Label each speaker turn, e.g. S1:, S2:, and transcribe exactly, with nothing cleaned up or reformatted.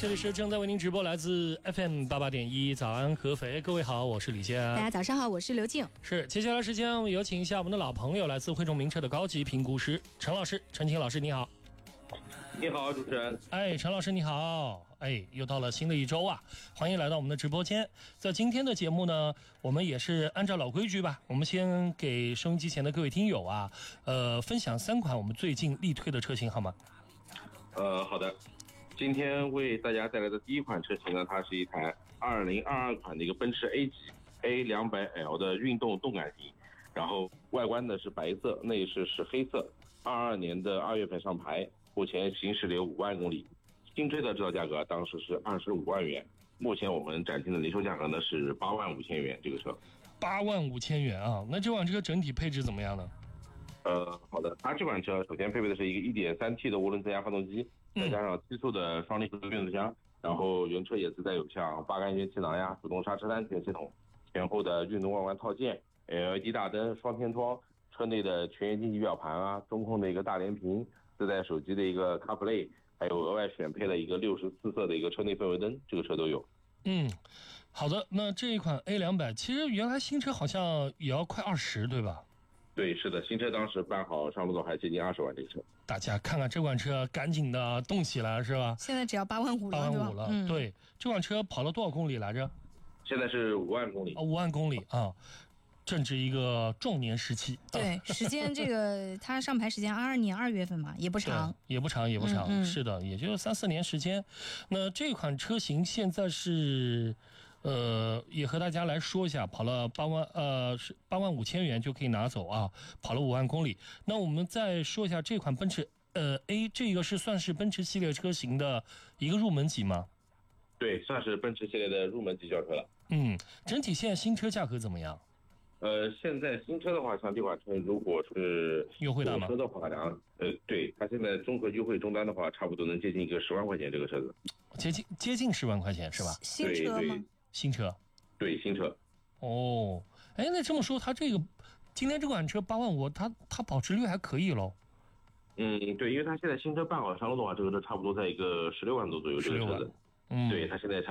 S1: 这里是正在为您直播来自 F M 八八点一早安合肥，各位好，我是李健。
S2: 大家早上好，我是刘静。
S1: 是，接下来时间我们有请一下我们的老朋友，来自汇众名车的高级评估师陈老师，陈晴老师你好。
S3: 你好，主持人。
S1: 哎，陈老师你好。哎，又到了新的一周啊，欢迎来到我们的直播间。在今天的节目呢，我们也是按照老规矩吧，我们先给收音机前的各位听友啊，呃，分享三款我们最近力推的车型，好吗？
S3: 呃，好的。今天为大家带来的第一款车型呢，它是一台二零二二款的一个奔驰 A 级 A 两百 L 的运动动感型，然后外观呢是白色，内饰是黑色，二二年的二月份上牌，目前行驶了有五万公里，新车的指导价格当时是二十五万元，目前我们展厅的零售价格呢是八万五千元，这个车。
S1: 八万五千元啊，那这款车整体配置怎么样呢？
S3: 呃，好的，它这款车首先配备的是一个 一点三 T 的涡轮增压发动机，再加上七速的双离合变速箱，然后原车也自带有像八杆元气囊呀、主动刹车安全系统，前后的运动外观套件、L E D 大灯、双天窗，车内的全液晶仪表盘啊，中控的一个大连屏，自带手机的一个 CarPlay， 还有额外选配了一个六十四色的一个车内氛围灯，这个车都有。
S1: 嗯，好的，那这一款 A 两百，其实原来新车好像也要快二十，对吧？
S3: 对，是的，新车当时办好上路的还接近二十万这个车。
S1: 大家看看这款车，赶紧的动起来，是吧？
S2: 现在只要八万五了，
S1: 八万五了、嗯。对，这款车跑了多少公里来着？
S3: 现在是五万公里。
S1: 啊，五万公里啊，正值一个壮年时期。
S2: 对，
S1: 啊、
S2: 时间这个它上牌时间二二年二月份嘛，也不长，
S1: 也不长，也不长。
S2: 嗯嗯
S1: 是的，也就三四年时间。那这款车型现在是。呃，也和大家来说一下，跑了八万，呃，是八万五千元就可以拿走啊，跑了五万公里。那我们再说一下这款奔驰，呃 A 这个是算是奔驰系列车型的一个入门级吗？
S3: 对，算是奔驰系列的入门级轿车了。
S1: 嗯，整体现在新车价格怎么样？
S3: 呃，现在新车的话，像这款车如果是
S1: 优惠大吗？
S3: 车的话，然后呃，对，它现在综合优惠终端的话，差不多能接近一个十万块钱这个车子。
S1: 接近接近十万块钱是吧？
S2: 新车吗？
S1: 新车，
S3: 对，新车。
S1: 哦，哎，那这么说，它这个今天这款车八万五，它它保值率还可以喽。
S3: 嗯，对，因为它现在新车办好上路的话，这个车差不多在一个十六万多左右这个车子。嗯，对，它现在差。